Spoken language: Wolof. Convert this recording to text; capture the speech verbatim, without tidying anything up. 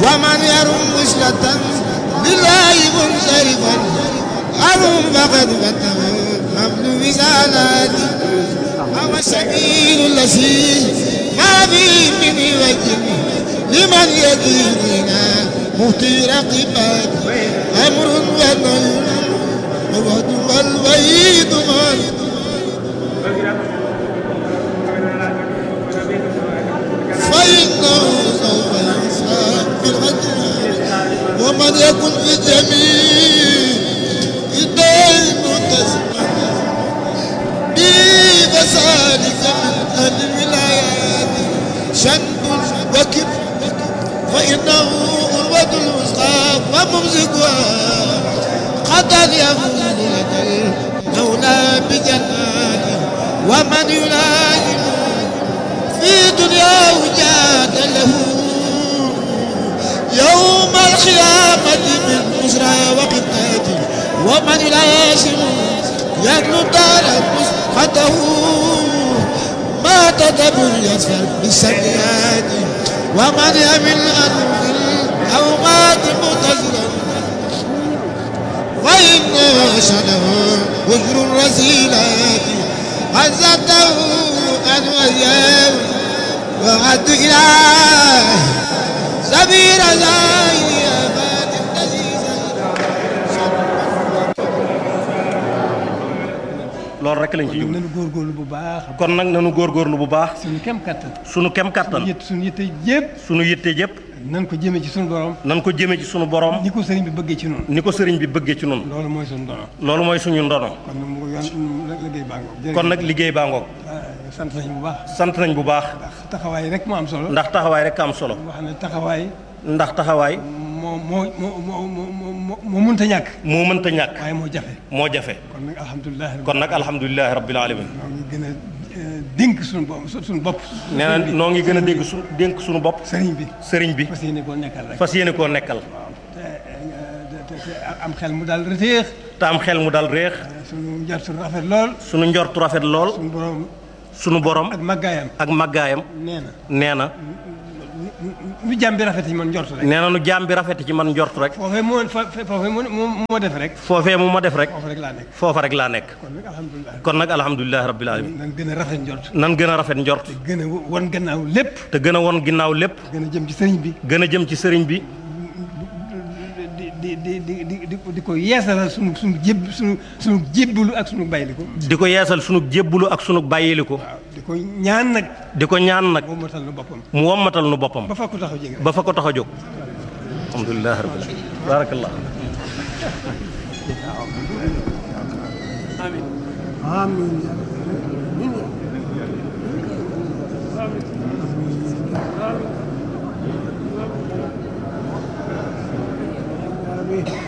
ومن يرم وصلة لله منصرفا أرم فقد فتح حمل وزالات أو السبيل الذي ما فيه من وجه لمن يديننا مهتي رقبات أمر ونهي الوعد والوعيد من فإنه سوف يحساب بالغدر ومن يكن في الجميع الدين متسما بي فسالك من أهل الولايات شنب وكب فإنه أروة الوسطى وممسكها قد يفوز لدى المولى بجناته ومن يلائم في دنياه جاد له يوم القيامة من بشرى وقناته ومن يلازم يدلو دار مسقطه ما تدبر يسفر بالسيئات ومن يمل أنه الأوقات متزرا وإن شنه وجر الرسيلات عزته أن وياه وعد إله سبيل زاهي أباد النزيزة loolu rek lañ ci jublu nañu góorgóorlu bu baax. kon nag nañu góorgóorlu bu baax. suñu kem kattan. suñu kem kattan. suñu yitte suñu yitte yëpp. suñu yitte yëpp. nan ko jëmee ci suñu borom. nan ko jëmee ci suñu borom. ni ko sëriñ bi bëggee ci noonu. ni ko sëriñ bi bëggee ci noonu. loolu mooy suñu ndono. loolu mooy suñu ndono. kon nag mu yoon liggéey baa ngoog. kon nag liggéey baa ngoog. sant nañ bu baax. sant nañ bu baax. ndax taxawaay rek moo am solo. ndax taxawaay rek am solo. wax ne taxawaay. ndax taxawaay. moo moo moo moo moo moo mënta ñàkk. moo mënta ñàkk. waaye moo jafe. moo jafe. kon nag alhamdulilah. kon nag alhamdulilah rabbil alamin. ñoo ngi gën a dénk suñu bopp suñu bopp. nee na noo ngi gën a dégg su dénk suñu bopp. sëriñ bi sëriñ bi. fas yéene koo nekkal rek. fas yéene koo nekkal. te te am xel mu daal réex. te am xel mu daal réex. suñu njort rafet lool. suñu njort rafet lool. suñu borom. suñu borom. ak màggaayam. ak màggaayam. nee na nee na. nu jaam bi rafet ci man njort rek. nee na nu jaam bi rafet ci man njort rek. foofee moo foofee moo moo def rek. foofee mu ma def rek. foofa rek laa nekk. foofa rek laa nekk. kon nag alhamdulilah. kon nag alhamdulilah rabbil alamin. nan gën a rafet njort. nan gën a rafet njort. te gën a won gannaaw lépp. te gën a won ginnaaw lépp. gën a jëm ci sëriñ bi. gën a jëm ci sëriñ bi. di di di di di di ko yeesalal sunu sunu jéb sunu sunu jébbalu ak sunu bàyyiliku. di ko yeesal sunu jébbalu ak sunu bàyyiliku. waaw di ko ñaan nag. di ko ñaan nag. mu wommatal nu boppam. mu wommatal nu boppam. ba fa ko tax a jóg ba fa ko tax a jóg. alhamdulilah rabbil alamin. barakallah. amiin. amiin. amiin.